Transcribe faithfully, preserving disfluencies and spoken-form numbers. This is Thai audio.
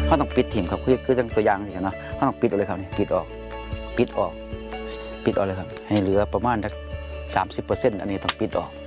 เขาต้องปิดถิ่มครับคือคือจังตัวอย่างสิครับเนาะเขาต้องปิดออกเลยครับนี่ปิดออกปิดออกปิดออกเลยครับให้เหลือประมาณสักสามสิบเปอร์เซ็นต์อันนี้ต้องปิดออก